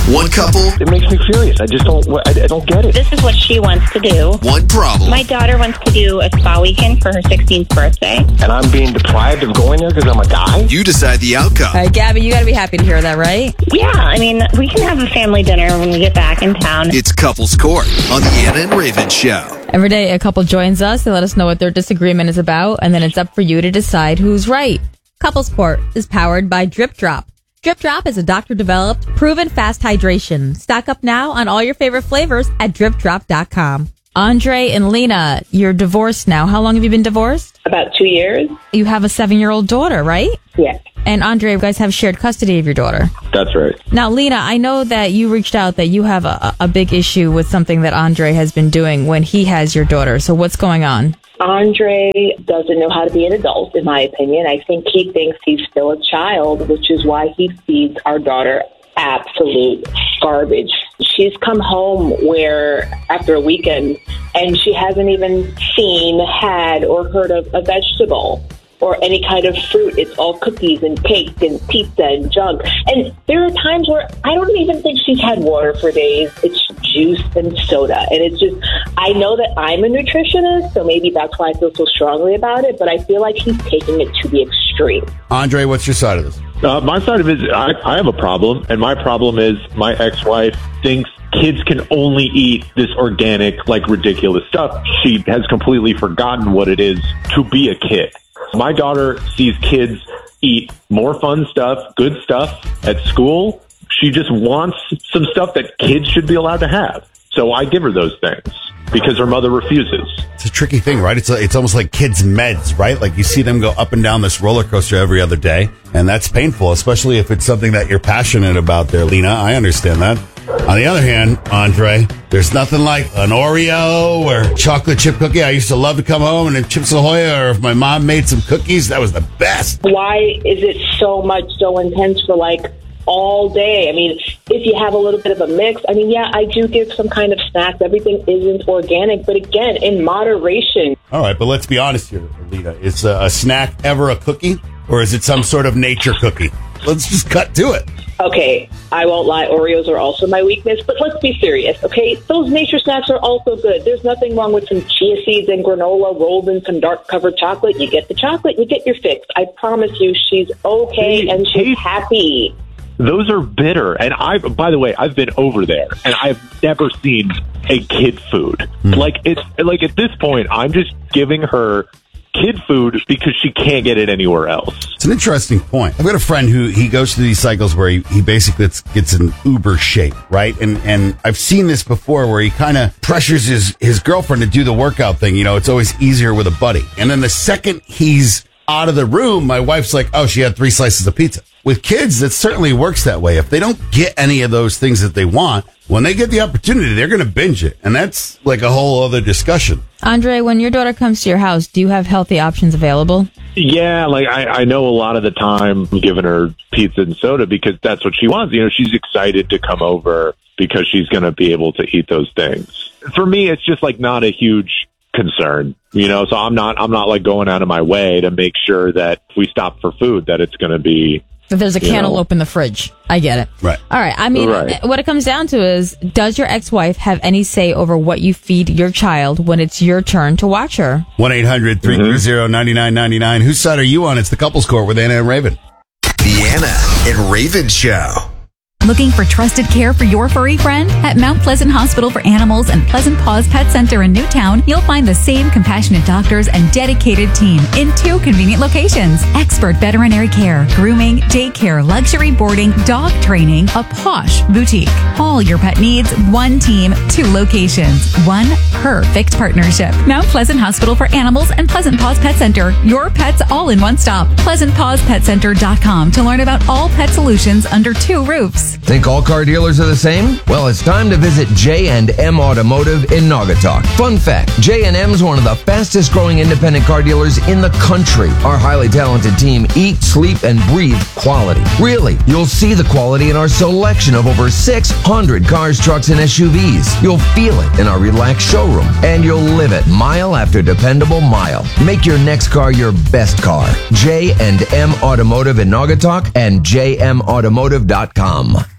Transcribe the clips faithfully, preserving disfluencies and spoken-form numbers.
One couple. It makes me furious. I just don't, I, I don't get it. This is what she wants to do. One problem. My daughter wants to do a spa weekend for her sixteenth birthday. And I'm being deprived of going there because I'm a guy? You decide the outcome. All right, Gabby, you got to be happy to hear that, right? Yeah, I mean, we can have a family dinner when we get back in town. It's Couples Court on the Anna and Raven Show. Every day a couple joins us. They let us know what their disagreement is about, and then it's up for you to decide who's right. Couples Court is powered by Drip Drop. Drip Drop is a doctor-developed, proven fast hydration. Stock up now on all your favorite flavors at drip drop dot com. Andre and Lena, you're divorced now. How long have you been divorced? About two years. You have a seven-year-old daughter, right? Yes. And Andre, you guys have shared custody of your daughter. That's right. Now, Lena, I know that you reached out that you have a, a big issue with something that Andre has been doing when he has your daughter. So what's going on? Andre doesn't know how to be an adult, in my opinion. I think he thinks he's still a child, which is why he feeds our daughter absolute garbage. She's come home where after a weekend and she hasn't even seen, had, or heard of a vegetable or any kind of fruit. It's all cookies and cake and pizza and junk. And there are times where I don't even think she's had water for days. It's juice and soda. And it's just, I know that I'm a nutritionist, so maybe that's why I feel so strongly about it, but I feel like he's taking it to the extreme. Andre, what's your side of this? Uh, my side of it is I, I have a problem, and my problem is my ex-wife thinks kids can only eat this organic, like, ridiculous stuff. She has completely forgotten what it is to be a kid. My daughter sees kids eat more fun stuff, good stuff at school. She just wants some stuff that kids should be allowed to have. So I give her those things because her mother refuses. It's a tricky thing, right? It's a, it's almost like kids' meds, right? Like you see them go up and down this roller coaster every other day, and that's painful, especially if it's something that you're passionate about there, Lena. I understand that. On the other hand, Andre, there's nothing like an Oreo or chocolate chip cookie. I used to love to come home and have Chips Ahoy, or if my mom made some cookies, that was the best. Why is it so much, so intense for like all day? I mean, if you have a little bit of a mix, I mean, yeah, I do give some kind of snacks. Everything isn't organic, but again, in moderation. All right, but let's be honest here, Lena. Is a, a snack ever a cookie, or is it some sort of nature cookie? Let's just cut to it. Okay, I won't lie, Oreos are also my weakness, but let's be serious, okay? Those nature snacks are also good. There's nothing wrong with some chia seeds and granola rolled in some dark-covered chocolate. You get the chocolate, you get your fix. I promise you, she's okay and she's happy. Those are bitter. And I, by the way, I've been over there and I've never seen a kid food. Mm. Like it's like at this point, I'm just giving her kid food because she can't get it anywhere else. It's an interesting point. I've got a friend who he goes through these cycles where he, he basically gets, gets an uber shape, right? And and I've seen this before where he kind of pressures his, his girlfriend to do the workout thing. You know, it's always easier with a buddy. And then the second he's out of the room, my wife's like, oh, she had three slices of pizza. With kids, it certainly works that way. If they don't get any of those things that they want, when they get the opportunity, they're going to binge it. And that's like a whole other discussion. Andre, when your daughter comes to your house, do you have healthy options available? Yeah, like I, I know a lot of the time I'm giving her pizza and soda because that's what she wants. You know, she's excited to come over because she's going to be able to eat those things. For me, it's just like not a huge concern, you know, so I'm not, I'm not like going out of my way to make sure that if we stop for food, that it's going to be, if there's a cantaloupe in the fridge. I get it. Right. All right. I mean, right. What it comes down to is, does your ex-wife have any say over what you feed your child when it's your turn to watch her? one eight hundred three three zero nine nine nine nine. Whose side are you on? It's the Couples Court with Anna and Raven. The Anna and Raven Show. Looking for trusted care for your furry friend? At Mount Pleasant Hospital for Animals and Pleasant Paws Pet Center in Newtown, you'll find the same compassionate doctors and dedicated team in two convenient locations. Expert veterinary care, grooming, daycare, luxury boarding, dog training, a posh boutique. All your pet needs, one team, two locations. One perfect partnership. Mount Pleasant Hospital for Animals and Pleasant Paws Pet Center. Your pets all in one stop. pleasant paws pet center dot com to learn about all pet solutions under two roofs. Think all car dealers are the same? Well, it's time to visit J and M Automotive in Naugatuck. Fun fact, J and M is one of the fastest growing independent car dealers in the country. Our highly talented team eat, sleep, and breathe quality. Really, you'll see the quality in our selection of over six hundred cars, trucks, and S U Vs. You'll feel it in our relaxed showroom, and you'll live it mile after dependable mile. Make your next car your best car. J and M Automotive in Naugatuck and j m automotive dot com.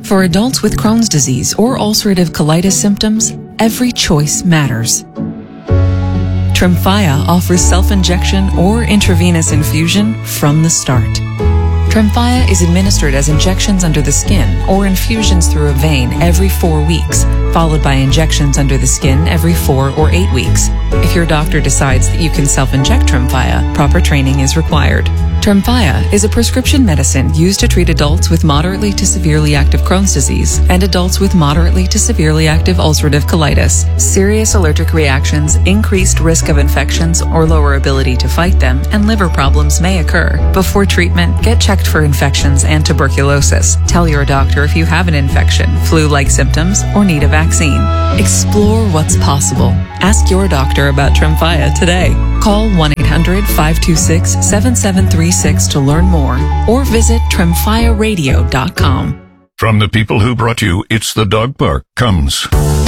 For adults with Crohn's disease or ulcerative colitis symptoms, every choice matters. Tremfya offers self-injection or intravenous infusion from the start. Tremfya is administered as injections under the skin or infusions through a vein every four weeks, followed by injections under the skin every four or eight weeks. If your doctor decides that you can self-inject Tremfya, proper training is required. Tremfya is a prescription medicine used to treat adults with moderately to severely active Crohn's disease and adults with moderately to severely active ulcerative colitis. Serious allergic reactions, increased risk of infections or lower ability to fight them, and liver problems may occur. Before treatment, get checked for infections and tuberculosis. Tell your doctor if you have an infection, flu-like symptoms, or need a vaccine. Explore what's possible. Ask your doctor about Tremfya today. Call one eight hundred five two six seven seven three six to learn more or visit tremfya radio dot com. From the people who brought you It's the Dog Park comes